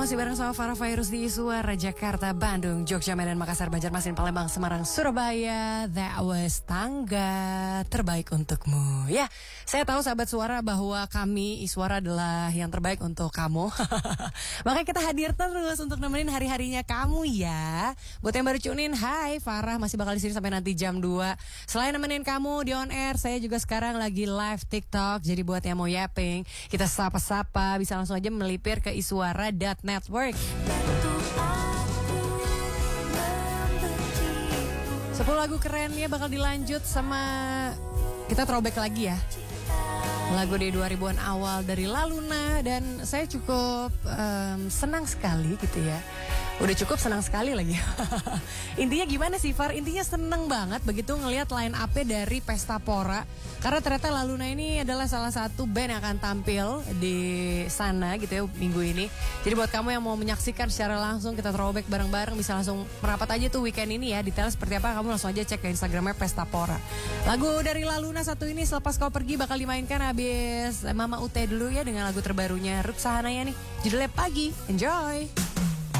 masih bareng sama Farah Fairuz di Suara Jakarta, Bandung, Jogja, Medan, Makassar, Banjarmasin, Palembang, Semarang, Surabaya. That was Tangga Terbaik Untukmu. Ya, saya tahu sahabat suara bahwa kami Iswara adalah yang terbaik untuk kamu. Makanya kita hadir terus untuk nemenin hari-harinya kamu ya. Buat yang baru tune in, hai Farah masih bakal di sini sampai nanti jam 2. Selain nemenin kamu di on air, saya juga sekarang lagi live TikTok. Jadi buat yang mau yapping, kita sapa-sapa bisa langsung aja melipir ke iswara.network. 10 lagu kerennya bakal dilanjut sama kita throwback lagi ya. Lagu di 2000-an awal dari La Luna. Dan saya cukup senang sekali gitu ya. Udah cukup senang sekali lagi. Intinya gimana sih Far? Intinya seneng banget begitu ngelihat line up-nya dari Pesta Pora. Karena ternyata La Luna ini adalah salah satu band yang akan tampil di sana gitu ya minggu ini. Jadi buat kamu yang mau menyaksikan secara langsung, kita throwback bareng-bareng, bisa langsung merapat aja tuh weekend ini ya. Detail seperti apa kamu langsung aja cek ke Instagramnya Pesta Pora. Lagu dari La Luna satu ini Selepas Kau Pergi bakal dimainkan habis Mama Ute dulu ya dengan lagu terbarunya Ruth Sahanaya nih. Judulnya Pagi. Enjoy.